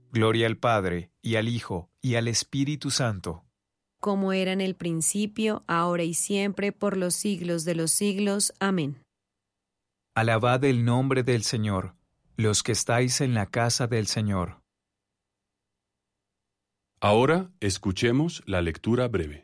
Gloria al Padre, y al Hijo, y al Espíritu Santo. Como era en el principio, ahora y siempre, por los siglos de los siglos. Amén. Alabad el nombre del Señor, los que estáis en la casa del Señor. Ahora escuchemos la lectura breve.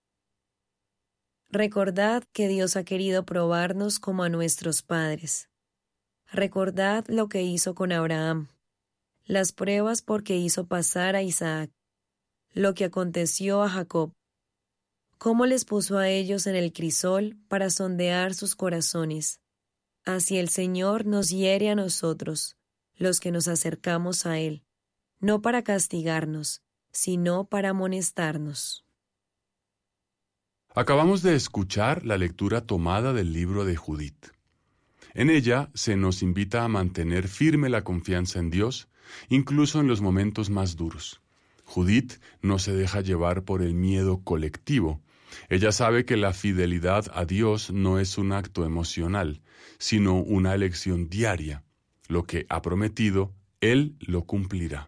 Recordad que Dios ha querido probarnos como a nuestros padres. Recordad lo que hizo con Abraham, las pruebas por que hizo pasar a Isaac, lo que aconteció a Jacob, cómo les puso a ellos en el crisol para sondear sus corazones. Así el Señor nos hiere a nosotros, los que nos acercamos a Él, no para castigarnos, sino para amonestarnos. Acabamos de escuchar la lectura tomada del libro de Judith. En ella se nos invita a mantener firme la confianza en Dios, incluso en los momentos más duros. Judith no se deja llevar por el miedo colectivo. Ella sabe que la fidelidad a Dios no es un acto emocional, sino una elección diaria. Lo que ha prometido, Él lo cumplirá.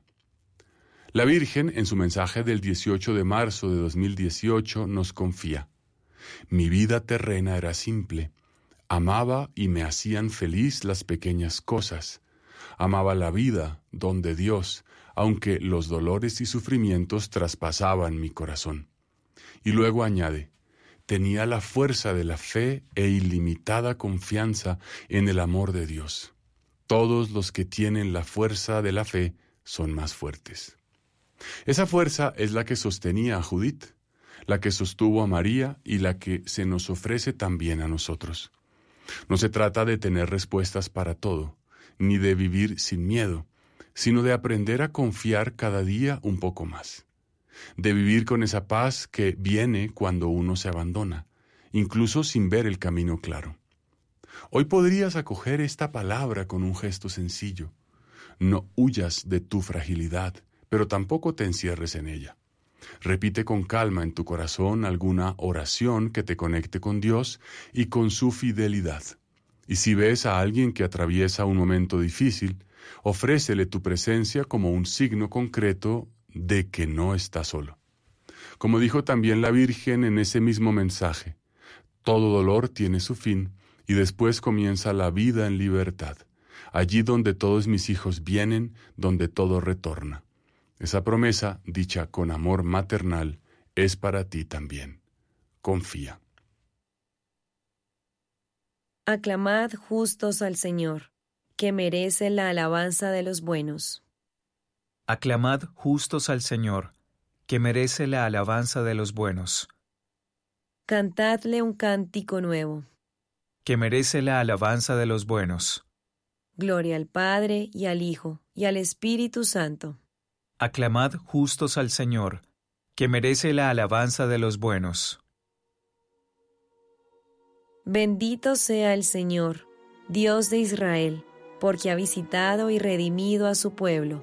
La Virgen, en su mensaje del 18 de marzo de 2018, nos confía: mi vida terrena era simple. Amaba y me hacían feliz las pequeñas cosas. Amaba la vida, don de Dios, aunque los dolores y sufrimientos traspasaban mi corazón. Y luego añade: tenía la fuerza de la fe e ilimitada confianza en el amor de Dios. Todos los que tienen la fuerza de la fe son más fuertes. Esa fuerza es la que sostenía a Judith, la que sostuvo a María y la que se nos ofrece también a nosotros. No se trata de tener respuestas para todo, ni de vivir sin miedo, sino de aprender a confiar cada día un poco más, de vivir con esa paz que viene cuando uno se abandona, incluso sin ver el camino claro. Hoy podrías acoger esta palabra con un gesto sencillo. No huyas de tu fragilidad, pero tampoco te encierres en ella. Repite con calma en tu corazón alguna oración que te conecte con Dios y con su fidelidad. Y si ves a alguien que atraviesa un momento difícil, ofrécele tu presencia como un signo concreto de que no está solo. Como dijo también la Virgen en ese mismo mensaje, todo dolor tiene su fin y después comienza la vida en libertad, allí donde todos mis hijos vienen, donde todo retorna. Esa promesa, dicha con amor maternal, es para ti también. Confía. Aclamad justos al Señor, que merece la alabanza de los buenos. Aclamad justos al Señor, que merece la alabanza de los buenos. Cantadle un cántico nuevo. Que merece la alabanza de los buenos. Gloria al Padre, y al Hijo, y al Espíritu Santo. Aclamad justos al Señor, que merece la alabanza de los buenos. Bendito sea el Señor, Dios de Israel, porque ha visitado y redimido a su pueblo.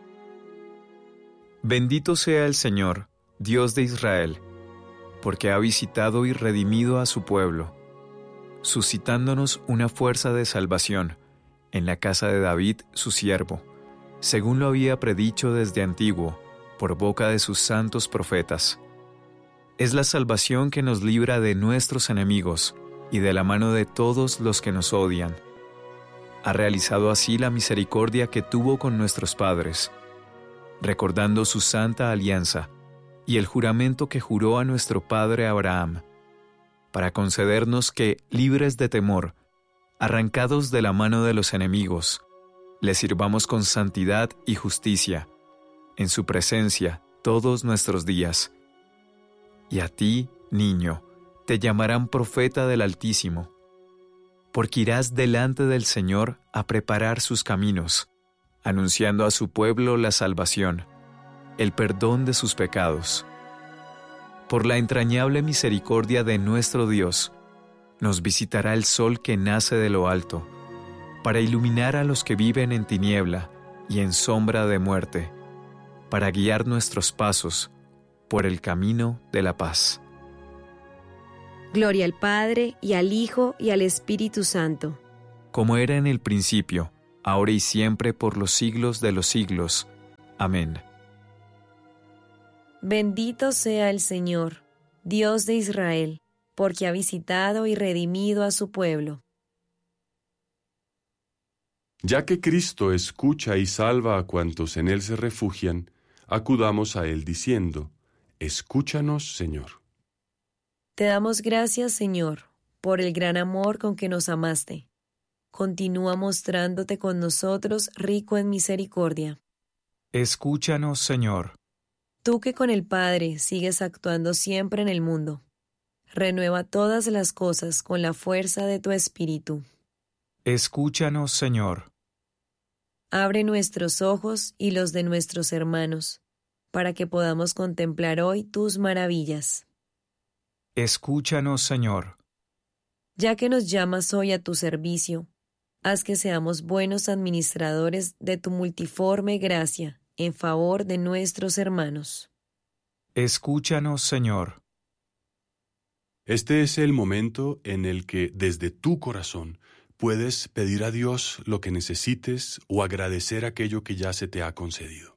Bendito sea el Señor, Dios de Israel, porque ha visitado y redimido a su pueblo, suscitándonos una fuerza de salvación en la casa de David, su siervo, según lo había predicho desde antiguo, por boca de sus santos profetas. Es la salvación que nos libra de nuestros enemigos y de la mano de todos los que nos odian. Ha realizado así la misericordia que tuvo con nuestros padres, recordando su santa alianza y el juramento que juró a nuestro padre Abraham, para concedernos que, libres de temor, arrancados de la mano de los enemigos, le sirvamos con santidad y justicia, en su presencia todos nuestros días. Y a ti, niño, te llamarán profeta del Altísimo, porque irás delante del Señor a preparar sus caminos, anunciando a su pueblo la salvación, el perdón de sus pecados. Por la entrañable misericordia de nuestro Dios, nos visitará el sol que nace de lo alto, para iluminar a los que viven en tiniebla y en sombra de muerte, para guiar nuestros pasos por el camino de la paz. Gloria al Padre, y al Hijo, y al Espíritu Santo. Como era en el principio, ahora y siempre por los siglos de los siglos. Amén. Bendito sea el Señor, Dios de Israel, porque ha visitado y redimido a su pueblo. Ya que Cristo escucha y salva a cuantos en Él se refugian, acudamos a Él diciendo, escúchanos, Señor. Te damos gracias, Señor, por el gran amor con que nos amaste. Continúa mostrándote con nosotros rico en misericordia. Escúchanos, Señor. Tú que con el Padre sigues actuando siempre en el mundo, renueva todas las cosas con la fuerza de tu Espíritu. Escúchanos, Señor. Abre nuestros ojos y los de nuestros hermanos, para que podamos contemplar hoy tus maravillas. Escúchanos, Señor. Ya que nos llamas hoy a tu servicio, haz que seamos buenos administradores de tu multiforme gracia en favor de nuestros hermanos. Escúchanos, Señor. Este es el momento en el que desde tu corazón puedes pedir a Dios lo que necesites o agradecer aquello que ya se te ha concedido.